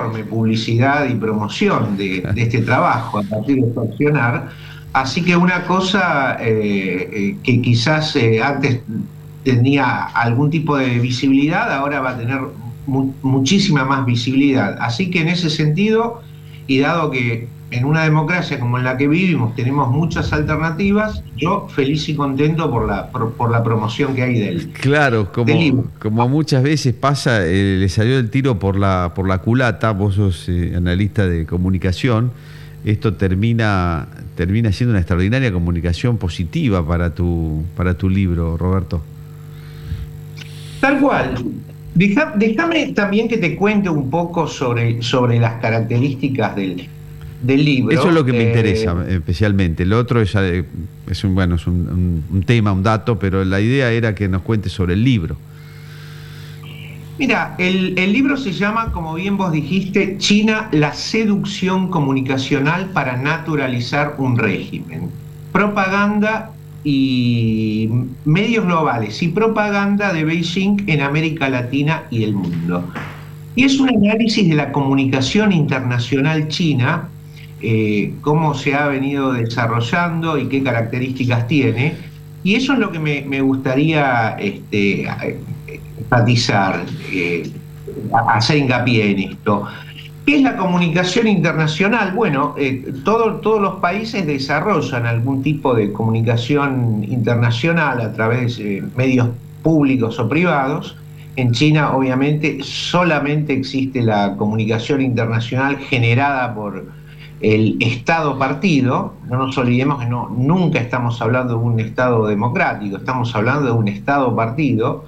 enorme publicidad y promoción de este trabajo a partir de su accionar. Así que una cosa que quizás antes tenía algún tipo de visibilidad, ahora va a tener muchísima más visibilidad. Así que en ese sentido, y dado que en una democracia como en la que vivimos tenemos muchas alternativas, yo feliz y contento por la promoción que hay de él. Claro, como muchas veces pasa, le salió el tiro por la culata. Vos sos analista de comunicación. Esto termina siendo una extraordinaria comunicación positiva para tu libro, Roberto. Tal cual. Déjame también que te cuente un poco sobre las características del libro. Eso es lo que me interesa especialmente. Lo otro es un tema, un dato, pero la idea era que nos cuentes sobre el libro. Mira, el libro se llama, como bien vos dijiste, China, la seducción comunicacional para naturalizar un régimen. Propaganda y medios globales y propaganda de Beijing en América Latina y el mundo. Y es un análisis de la comunicación internacional china, cómo se ha venido desarrollando y qué características tiene. Y eso es lo que me gustaría enfatizar, hacer hincapié en esto. ¿Qué es la comunicación internacional? Bueno, todos los países desarrollan algún tipo de comunicación internacional a través de medios públicos o privados. En China, obviamente, solamente existe la comunicación internacional generada por el Estado-partido. No nos olvidemos que nunca estamos hablando de un Estado democrático, estamos hablando de un Estado-partido,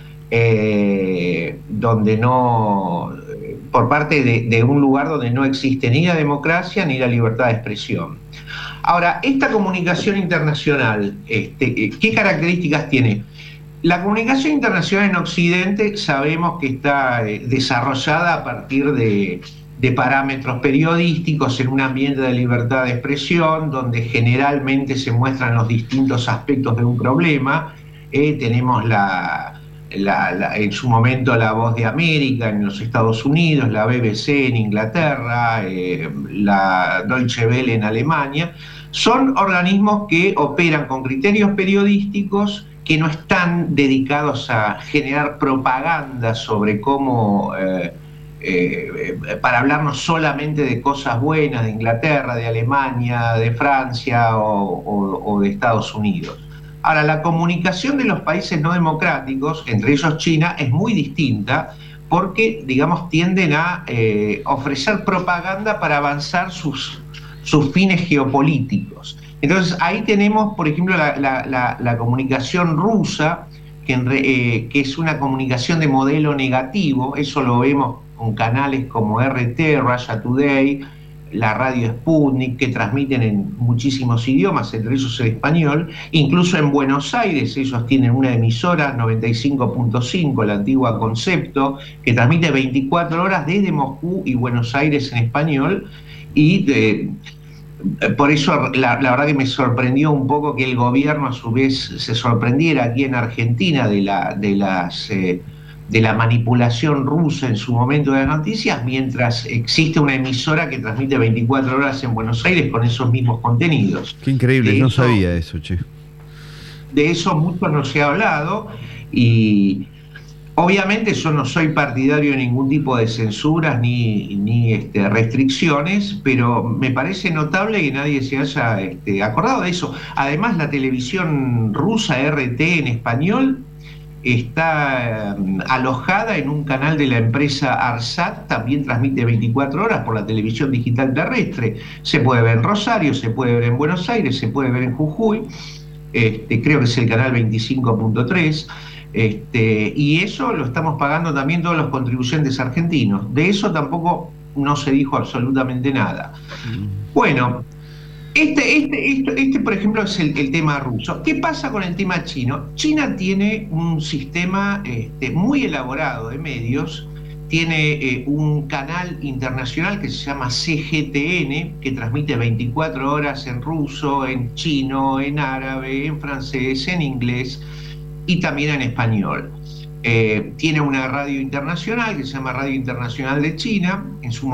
donde por parte de un lugar donde no existe ni la democracia ni la libertad de expresión. Ahora, esta comunicación internacional, ¿qué características tiene? La comunicación internacional en Occidente sabemos que está desarrollada a partir de parámetros periodísticos en un ambiente de libertad de expresión, donde generalmente se muestran los distintos aspectos de un problema. Tenemos en su momento La Voz de América en los Estados Unidos, la BBC en Inglaterra, la Deutsche Welle en Alemania. Son organismos que operan con criterios periodísticos, que no están dedicados a generar propaganda sobre cómo, para hablarnos solamente de cosas buenas de Inglaterra, de Alemania, de Francia o de Estados Unidos. Ahora, la comunicación de los países no democráticos, entre ellos China, es muy distinta porque, digamos, tienden a ofrecer propaganda para avanzar sus fines geopolíticos. Entonces, ahí tenemos, por ejemplo, la comunicación rusa, que es una comunicación de modelo negativo. Eso lo vemos con canales como RT, Russia Today, la radio Sputnik, que transmiten en muchísimos idiomas, entre ellos el español. Incluso en Buenos Aires ellos tienen una emisora, 95.5, la antigua Concepto, que transmite 24 horas desde Moscú y Buenos Aires en español. Y por eso la verdad que me sorprendió un poco que el gobierno a su vez se sorprendiera aquí en Argentina de la manipulación rusa en su momento de las noticias, mientras existe una emisora que transmite 24 horas en Buenos Aires con esos mismos contenidos. Qué increíble, no sabía eso, che. De eso mucho no se ha hablado, y obviamente yo no soy partidario de ningún tipo de censuras ni restricciones, pero me parece notable que nadie se haya acordado de eso. Además, la televisión rusa RT en español está alojada en un canal de la empresa ARSAT, también transmite 24 horas por la televisión digital terrestre. Se puede ver en Rosario, se puede ver en Buenos Aires, se puede ver en Jujuy, creo que es el canal 25.3, y eso lo estamos pagando también todos los contribuyentes argentinos. De eso tampoco no se dijo absolutamente nada. Bueno, por ejemplo, es el tema ruso. ¿Qué pasa con el tema chino? China tiene un sistema muy elaborado de medios. Tiene un canal internacional que se llama CGTN, que transmite 24 horas en ruso, en chino, en árabe, en francés, en inglés y también en español. Tiene una radio internacional que se llama Radio Internacional de China. En su